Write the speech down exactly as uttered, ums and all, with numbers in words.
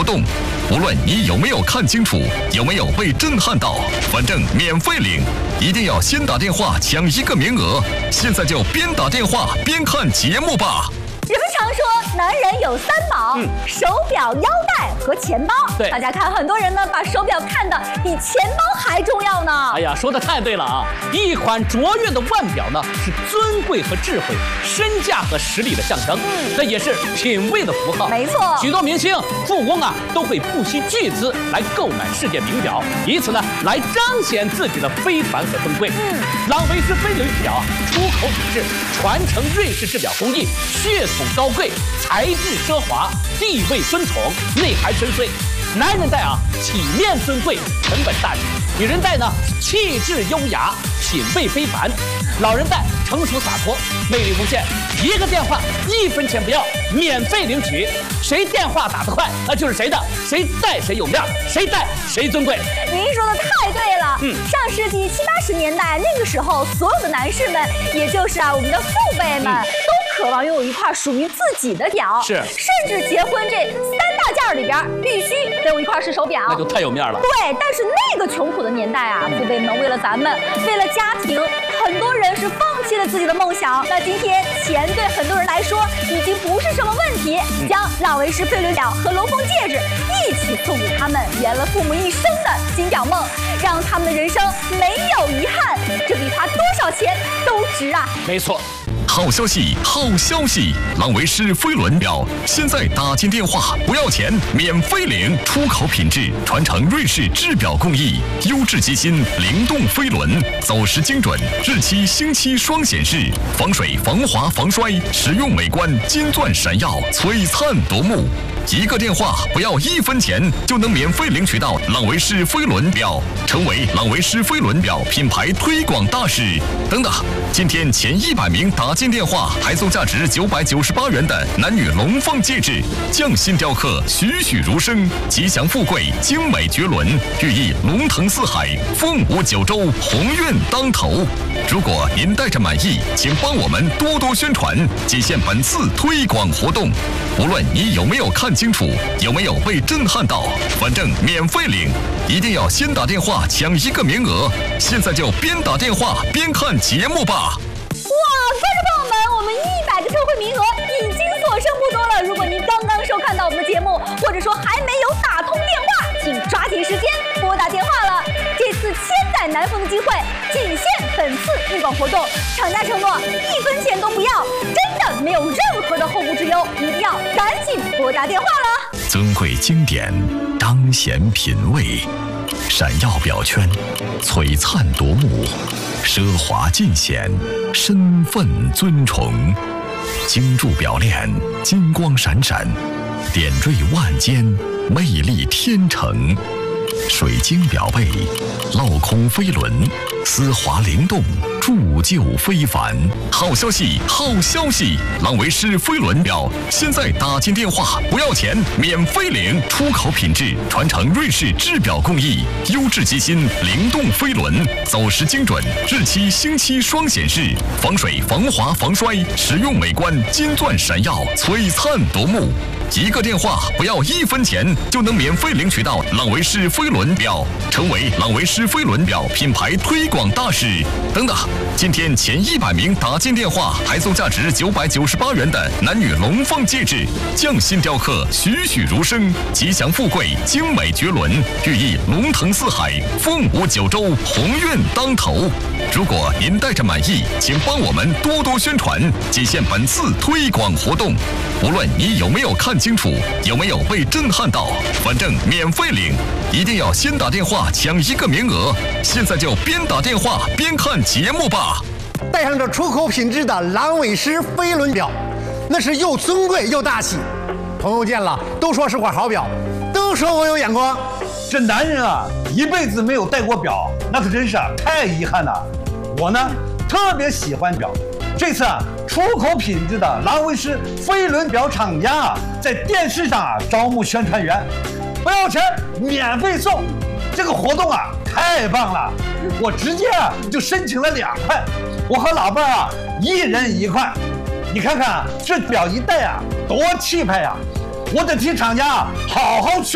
动。无论你有没有看清楚，有没有被震撼到，反正免费领，一定要先打电话抢一个名额。现在就边打电话边看节目吧。 人们常说男人有三宝，嗯、手表、腰带和钱包。 对， 大家看，很多人呢把手表看得比钱包还重要呢。 哎呀，说的太对了啊！一款卓越的腕表呢，是尊贵和智慧、身价和实力的象征，嗯，这也是品味的符号。 没错， 许多明星、富翁啊，都会不惜巨资来购买世界名表，以此呢来彰显自己的非凡和尊贵。嗯，朗维斯菲伦表出口品质，传承瑞士制表工艺，血统高贵，材质奢华，地位尊崇，内涵深邃。男人戴啊，体面尊贵，成本大气；女人戴呢，气质优雅，品味非凡；老人戴成熟洒脱，魅力无限。一个电话，一分钱不要，免费领取。谁电话打得快，那就是谁的，谁戴谁有面，谁戴谁尊贵。 您说的太对了。嗯，上世纪七八十年代那个时候，所有的男士们，也就是啊我们的父辈们，嗯、都渴望拥有一块属于自己的表， 是， 甚至结婚这三大件里边必须得有一块是手表， 那就太有面了。 对，但是那个穷苦的年代啊，父辈们为了咱们，为了家庭，很多人是放弃了自己的梦想。那今天钱对很多人来说已经不是什么问题，嗯、将朗维斯菲伦表和龙凤戒指一起送给他们，圆了父母一生的金表梦，让他们的人生没有遗憾，这比花多少钱都值啊！ 没错。 好消息，好消息！朗维斯菲伦表现在打进电话不要钱，免费领，出口品质，传承瑞士制表工艺，优质机芯，灵动飞轮，走时精准，日期星期双显示，防水、防滑、防摔，实用美观，金钻闪耀，璀璨夺目。一个电话不要一分钱，就能免费领取到朗维斯菲伦表，成为朗维斯菲伦表品牌推广大使。等等，今天前一百名打进电话还送价值九百九十八元的男女龙凤戒指，匠心雕刻，栩栩如生，吉祥富贵，精美绝伦，寓意龙腾四海，凤舞九州，鸿运当头。如果您戴着满意，请帮我们多多宣传，仅限本次推广活动。无论你有没有看清楚，有没有被震撼到，反正免费领，一定要先打电话抢一个名额。现在就边打电话边看节目吧。 哇，观众朋友们，我们一百个特惠名额已经所剩不多了。如果您刚刚收看到我们的节目，或者说还没有打通电话，请抓紧时间拨打电话了。这次千载难逢的机会，仅限本次推广活动，厂家承诺一分钱都不要，真的没有任何的后顾之忧，一定要赶紧拨打电话了。 尊贵经典，彰显品味，闪耀表圈，璀璨夺目，奢华尽显，身份尊崇。精铸表链，金光闪闪，点缀万间，魅力天成。水晶表背，镂空飞轮，丝滑灵动，铸就非凡。好消息，好消息！朗维斯飞轮表现在打进电话不要钱，免费领，出口品质，传承瑞士制表工艺，优质机芯，灵动飞轮，走时精准，日期星期双显示，防水、防滑、防摔，实用美观，金钻闪耀，璀璨夺目。一个电话不要一分钱，就能免费领取到朗维斯飞轮表，成为朗维斯飞轮表品牌推广大使。等等，今天前一百名打进电话还送价值九百九十八元的男女龙凤戒指，匠心雕刻，栩栩如生，吉祥富贵，精美绝伦，寓意龙腾四海，凤舞九州，鸿运当头。如果您戴着满意，请帮我们多多宣传，仅限本次推广活动。无论你有没有看清楚，有没有被震撼到，反正免费领，一定要先打电话抢一个名额。现在就边打电话边看节目吧。 戴上这出口品质的朗维斯飞轮表，那是又尊贵又大气。朋友见了都说是块好表，都说我有眼光。 这男人啊，一辈子没有戴过表，那可真是啊太遗憾了。我呢，特别喜欢表。这次啊，出口品质的朗维斯飞轮表厂家啊，在电视上啊招募宣传员，不要钱，免费送。这个活动啊太棒了，我直接啊就申请了两块，我和老伴儿啊一人一块。你看看这表一戴啊，多气派呀！我得替厂家啊好好宣